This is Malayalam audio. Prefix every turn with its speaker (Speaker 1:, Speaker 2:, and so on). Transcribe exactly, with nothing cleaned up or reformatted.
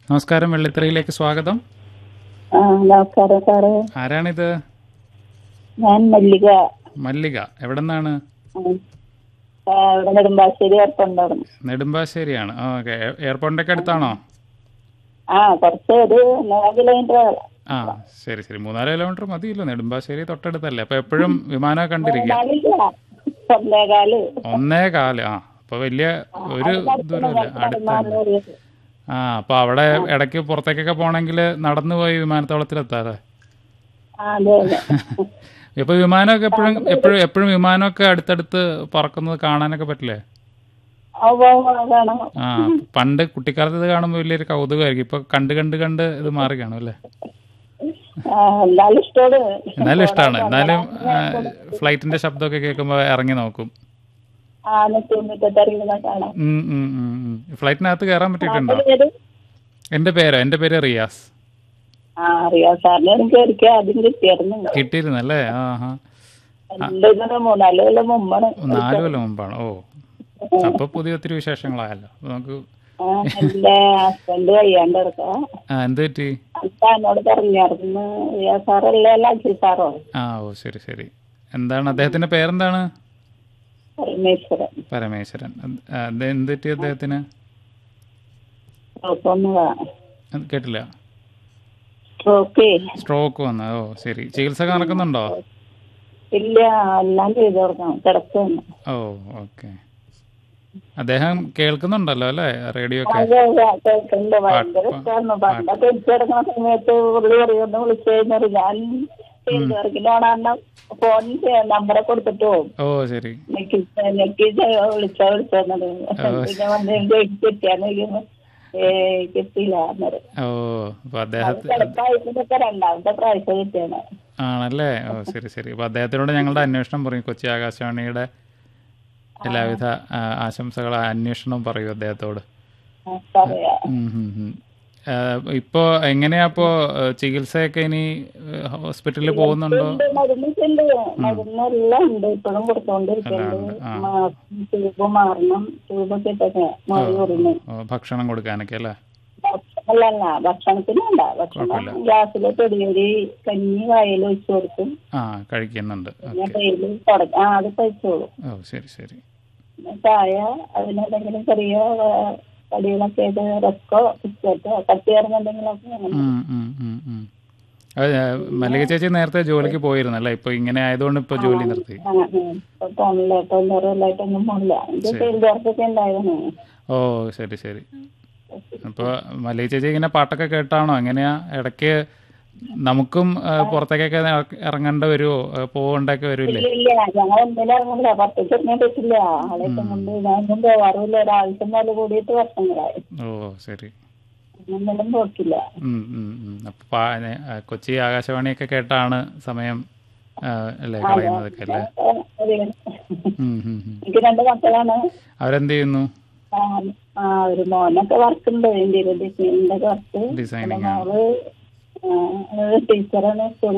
Speaker 1: നമസ്കാരം, വെള്ളിത്തിരയിലേക്ക് സ്വാഗതം.
Speaker 2: ആ നമസ്കാരം സാറ്.
Speaker 1: ആരാണിത്?
Speaker 2: ഞാൻ മല്ലിക.
Speaker 1: മല്ലിക. എവിടെ നിന്നാണ്?
Speaker 2: ഉം. ആ, ഇവിടെ നെടുമ്പാശ്ശേരി ഏർപ്പുണ്ടായിരുന്നു.
Speaker 1: നെടുമ്പാശ്ശേരിയാണ്. ഓക്കെ. എയർപോർട്ടിൻ്റെ ഒക്കെ അടുത്താണോ?
Speaker 2: ആ കുറച്ച് ഒരു മൂന്ന് കിലോമീറ്റർ.
Speaker 1: ആ, ശരി ശരി. മൂന്നാല് കിലോമീറ്റർ മതിയല്ലോ. നെടുമ്പാശ്ശേരി തൊട്ടടുത്തല്ലേ. അപ്പോൾ എപ്പോഴും വിമാനമൊക്കെ കണ്ടിരിക്കുക.
Speaker 2: ഒന്നേകാല്.
Speaker 1: ഒന്നേ കാല്. ആ, അപ്പോൾ വലിയ ഒരു ദൂരമില്ല, അടുത്തന്നെ. ആ, അപ്പോൾ അവിടെ ഇടയ്ക്ക് പുറത്തേക്കൊക്കെ പോകണമെങ്കിൽ നടന്നു പോയി വിമാനത്താവളത്തിലെത്താതെ.
Speaker 2: ആ അതെ അതെ.
Speaker 1: ഇപ്പോൾ വിമാനമൊക്കെ എപ്പോഴും എപ്പോഴും എപ്പോഴും വിമാനമൊക്കെ അടുത്തടുത്ത് പറക്കുന്നത് കാണാനൊക്കെ പറ്റില്ലേ?
Speaker 2: ആ, ഉവ്വ് ഉവ്വ് കാണാം.
Speaker 1: ആ, പണ്ട് കുട്ടിക്കാലത്ത് ഇത് കാണുമ്പോൾ വലിയൊരു കൗതുകമായിരിക്കും. ഇപ്പൊ കണ്ട് കണ്ട് കണ്ട് ഇത് മാറി കാണും അല്ലേ?
Speaker 2: ആ, എന്നാലും ഇഷ്ടമാണ്.
Speaker 1: എന്നാലും ഇഷ്ടമാണ്. എന്നാലും ഫ്ലൈറ്റിന്റെ ശബ്ദമൊക്കെ കേൾക്കുമ്പോൾ ഇറങ്ങി നോക്കും.
Speaker 2: ആ നെറ്റുമുറ്റത്ത് ഇറങ്ങുന്ന കാണാം.
Speaker 1: ഉം, ഉം, ഉം, ഉം. ഫ്ലൈറ്റിനകത്ത് കയറാൻ പറ്റിയിട്ടുണ്ടോ?
Speaker 2: പേര്?
Speaker 1: എൻ്റെ പേരോ? എൻ്റെ പേര് റിയാസ്.
Speaker 2: ആ അറിയാം സാറിന്. എനിക്ക് ഒരിക്കൽ ആദ്യം കിട്ടിയായിരുന്നു.
Speaker 1: കിട്ടിയിരുന്നല്ലേ? ആ ഹാ.
Speaker 2: എന്റെ ഇതിന് മൂന്നാല് കൊല്ലം മുമ്പാണ്.
Speaker 1: നാല് കൊല്ലം മുമ്പാണ്. ഓ, അപ്പൊ പുതിയ ഒത്തിരി വിശേഷങ്ങളായല്ലോ. അപ്പൊ നമുക്ക്
Speaker 2: ആ, എന്റെ ഹസ്ബൻഡ് കഴിയാണ്ട് കിടക്കാം.
Speaker 1: ആ, എന്ത് പറ്റി?
Speaker 2: അപ്പൊ എന്നോട് പറഞ്ഞായിരുന്നു റിയാ സാറല്ലേ അല്ല അഖിൽ സാറോ?
Speaker 1: ആ, ഓ ശരി ശരി. എന്താണ് അദ്ദേഹത്തിന്റെ പേരെന്താണ്?
Speaker 2: പരമേശ്വരൻ.
Speaker 1: പരമേശ്വരൻ. ആ, അത് എന്ത് പറ്റി അദ്ദേഹത്തിന്?
Speaker 2: സ്ട്രോക്ക് വന്നതാ.
Speaker 1: അത് കേട്ടില്ല.
Speaker 2: സ്ട്രോക്ക്.
Speaker 1: സ്ട്രോക്ക് വന്ന. ഓ ശരി. ചികിത്സ ഒക്കെ നടക്കുന്നുണ്ടോ?
Speaker 2: ഇല്ല, എല്ലാം ചെയ്തു കൊടുക്കണം. കിടക്കുന്നു.
Speaker 1: ഓ ഓക്കെ. അദ്ദേഹം കേൾക്കുന്നുണ്ടല്ലോ അല്ലേ റേഡിയോ ഒക്കെ?
Speaker 2: കേൾക്കുന്നുണ്ട്. ഭയങ്കര ഇഷ്ടമായിരുന്നു. പണ്ടൊക്കെ എനിക്ക് കിടക്കുന്ന സമയത്ത് പുള്ളി പറയുന്നു വിളിച്ചു കഴിഞ്ഞാൽ ഞാൻ ചെയ്തവർക്കിലാണ് ഫോൺ നമ്പറെ കൊടുത്തിട്ട് പോകും.
Speaker 1: ഓ ശരി.
Speaker 2: നെക്കി നെക്കി വിളിച്ചാ വിളിച്ചത് പിന്നെ വന്ന് കിട്ടിയാന്ന് ചോദിക്കുമ്പോ ഏ കിട്ടിയില്ല അന്നേരം.
Speaker 1: ഓ, അപ്പൊ അദ്ദേഹത്തെ
Speaker 2: കിടക്കായിട്ടൊക്കെ രണ്ടാമത്തെ പ്രാവശ്യം കിട്ടിയാണ്.
Speaker 1: ആണല്ലേ? ഓ ശരി ശരി. അപ്പൊ അദ്ദേഹത്തിനോട് ഞങ്ങളുടെ അന്വേഷണം പറയും. കൊച്ചി ആകാശവാണിയുടെ എല്ലാവിധ ആ, ആശംസകൾ അന്വേഷണം പറയൂ അദ്ദേഹത്തോട്.
Speaker 2: പറയാ.
Speaker 1: ഉം, ഉം, ഉം. ആ, ഇപ്പോ എങ്ങനെയാ ഇപ്പോ ചികിത്സയൊക്കെ ഇനി ഹോസ്പിറ്റലിൽ പോകുന്നുണ്ടോ?
Speaker 2: മരുന്നൊക്കെയുണ്ട്. മരുന്നെല്ലാം ഉണ്ട്. ഇപ്പോഴും കൊടുത്തോണ്ടിരിക്കുന്നുണ്ട്. ട്യൂബ് മാറണം. ട്യൂബൊക്കെ ഇട്ടൊക്കെ മാറി വരുന്നു.
Speaker 1: ഓ, ഭക്ഷണം കൊടുക്കാനൊക്കെ അല്ലേ?
Speaker 2: അല്ലല്ല, ഭക്ഷണത്തിന് വേണ്ട. ഭക്ഷണം ഗ്യാസിലെ പൊടിയരി കഞ്ഞി വായിൽ ഒഴിച്ചു കൊടുക്കും.
Speaker 1: ആ, കഴിക്കുന്നുണ്ട്.
Speaker 2: പിന്നെ ഡെയിലി തുടക്കം ആ അത് കഴിച്ചോളൂ.
Speaker 1: ഓ ശരി ശരി.
Speaker 2: പിന്നെ ചായ അതിനെന്തെങ്കിലും ചെറിയ കടികളൊക്കെ ഇത് റസ്കോ ബിസ്ക്കറ്റോ കട്ടിയാർന്ന് എന്തെങ്കിലുമൊക്കെ അങ്ങനെ.
Speaker 1: ഉം, ഉം, ഉം, ഉം. അത് മല്ലിക ചേച്ചി നേരത്തെ ജോലിക്ക് പോയിരുന്നല്ലേ? ഇപ്പൊ ഇങ്ങനെ ആയതുകൊണ്ട് ഇപ്പൊ ജോലി നിർത്തി.
Speaker 2: ഇപ്പൊ പോണില്ലാട്ടോ. എല്ലാവരുമായിട്ടൊന്നും പോണില്ല. എനിക്ക് ഫീൽഡ് വർക്കൊക്കെ ഉണ്ടായിരുന്നു.
Speaker 1: ഓ ശരി ശരി. അപ്പോൾ മല്ലിക ചേച്ചി ഇങ്ങനെ പാട്ടൊക്കെ കേട്ടാണോ? എങ്ങനെയാ? ഇടയ്ക്ക് നമുക്കും പുറത്തേക്കൊക്കെ ഇറങ്ങേണ്ട വരുമോ? പോകേണ്ടൊക്കെ വരില്ലേ?
Speaker 2: ഇല്ല, ഞങ്ങൾ ഒന്നിനും ഇറങ്ങില്ല. പുറത്തേക്ക് ഇറങ്ങാൻ പറ്റില്ല. ആളെയൊക്കെ കൊണ്ട് ഞാനൊന്നും പോവാറില്ല. ഒരാഴ്ച മേലെ കൂടിയിട്ട് വർഷങ്ങളായി.
Speaker 1: ഓ ശരി.
Speaker 2: ഒന്നിനും പോക്കില്ല.
Speaker 1: അപ്പൊ കൊച്ചി ആകാശവാണിയൊക്കെ കേട്ടാണ് സമയം അല്ലേ കളയുന്നതൊക്കെ അല്ലേ?
Speaker 2: എനിക്ക് രണ്ട് മക്കളാണ്.
Speaker 1: അവരെന്ത് ചെയ്യുന്നു?
Speaker 2: ആ ഒരു മോനൊക്കെ വർക്കുണ്ട്. ഇന്ത്യയിലെ ഡിസൈനിന്റെ വർക്ക്.
Speaker 1: ഡിസൈനിങ്.
Speaker 2: മോള് ടീച്ചറാണ്.